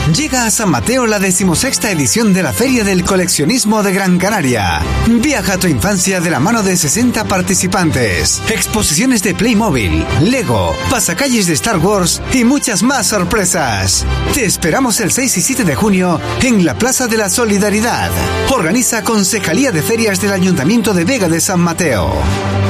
Llega a San Mateo la 16ª edición de la Feria del Coleccionismo de Gran Canaria. Viaja a tu infancia de la mano de 60 participantes, exposiciones de Playmobil, Lego, pasacalles de Star Wars y muchas más sorpresas. Te esperamos el 6 y 7 de junio en la Plaza de la Solidaridad. Organiza Concejalía de Ferias del Ayuntamiento de Vega de San Mateo.